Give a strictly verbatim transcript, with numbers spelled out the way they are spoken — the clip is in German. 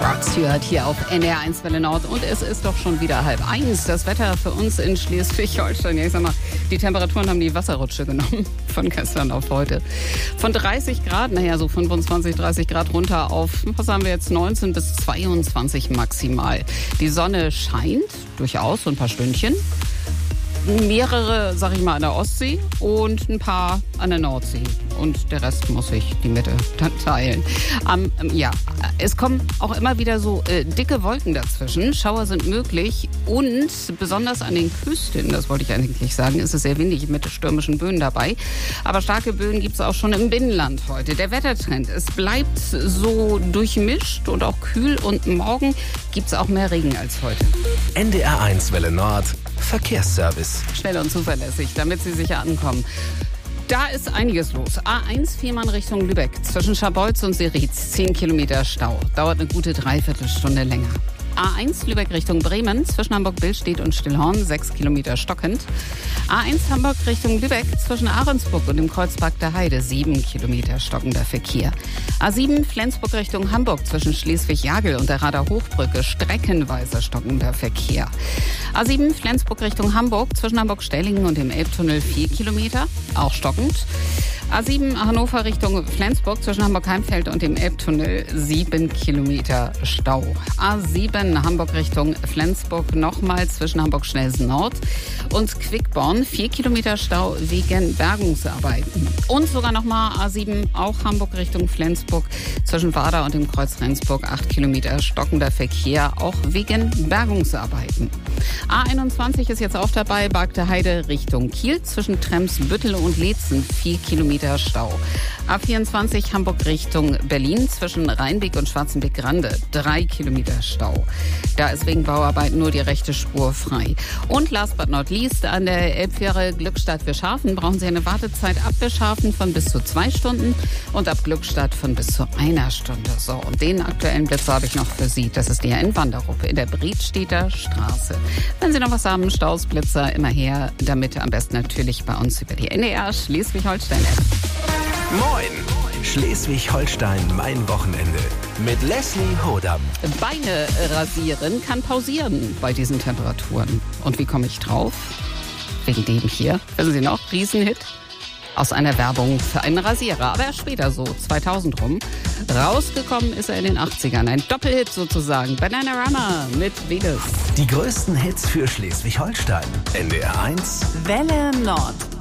Rod Stewart hier auf N D R eins Welle Nord und es ist doch schon wieder halb eins. Das Wetter für uns in Schleswig-Holstein, ja, ich sag mal, die Temperaturen haben die Wasserrutsche genommen von gestern auf heute. Von dreißig Grad, naja, so fünfundzwanzig, dreißig Grad runter auf, was haben wir jetzt, neunzehn bis zweiundzwanzig maximal. Die Sonne scheint durchaus, so ein paar Stündchen. Mehrere, sag ich mal, an der Ostsee und ein paar an der Nordsee. Und der Rest muss sich die Mitte dann teilen. Ähm, ja, es kommen auch immer wieder so äh, dicke Wolken dazwischen. Schauer sind möglich und besonders an den Küsten, das wollte ich eigentlich sagen, ist es sehr windig mit stürmischen Böen dabei. Aber starke Böen gibt es auch schon im Binnenland heute. Der Wettertrend, es bleibt so durchmischt und auch kühl und morgen gibt es auch mehr Regen als heute. N D R eins Welle Nord, Verkehrsservice. Schnell und zuverlässig, damit Sie sicher ankommen. Da ist einiges los. A eins Fehmarn Richtung Lübeck. Zwischen Scharbeutz und Seritz zehn Kilometer Stau. Dauert eine gute Dreiviertelstunde länger. A eins Lübeck Richtung Bremen. Zwischen Hamburg-Billstedt und Stillhorn sechs Kilometer stockend. A eins Hamburg Richtung Lübeck. Zwischen Ahrensburg und dem Kreuzberg der Heide sieben Kilometer stockender Verkehr. A sieben Flensburg Richtung Hamburg. Zwischen Schleswig-Jagel und der Rader Hochbrücke streckenweise stockender Verkehr. A sieben Flensburg Richtung Hamburg. Zwischen Hamburg-Stellingen und dem Elbtunnel vier Kilometer. Auch stockend. A sieben Hannover Richtung Flensburg. Zwischen Hamburg-Heimfeld und dem Elbtunnel sieben Kilometer Stau. A sieben Hamburg Richtung Flensburg nochmal zwischen Hamburg-Schnelsen Nord und Quickborn vier Kilometer Stau wegen Bergungsarbeiten. Und sogar nochmal A sieben auch Hamburg Richtung Flensburg zwischen Wader und dem Kreuz Rendsburg acht Kilometer stockender Verkehr, auch wegen Bergungsarbeiten. A einundzwanzig ist jetzt auch dabei, Bargte Heide Richtung Kiel zwischen Tremsbüttel und Leetzen vier Kilometer Stau. A vierundzwanzig Hamburg Richtung Berlin zwischen Rheinbeck und Schwarzenbeck-Grande drei Kilometer Stau. Da ist wegen Bauarbeiten nur die rechte Spur frei. Und last but not least, an der Elbfähre Glückstadt-Wischhafen brauchen Sie eine Wartezeit ab Wischhafen von bis zu zwei Stunden und ab Glückstadt von bis zu einer Stunde. So, und den aktuellen Blitzer habe ich noch für Sie. Das ist der in Wanderup in der Bredstedter Straße. Wenn Sie noch was haben, Staus, Blitzer, immer her. Damit am besten natürlich bei uns über die N D R Schleswig-Holstein-App. Moin! Schleswig-Holstein, mein Wochenende. Mit Leslie Hodam. Beine rasieren kann pausieren bei diesen Temperaturen. Und wie komme ich drauf? Wegen dem hier. Wissen Sie noch? Riesenhit. Aus einer Werbung für einen Rasierer. Aber erst später, so zweitausend rum. Rausgekommen ist er in den achtzigern. Ein Doppelhit sozusagen. Banana Runner mit Venus. Die größten Hits für Schleswig-Holstein. N D R eins Welle Nord.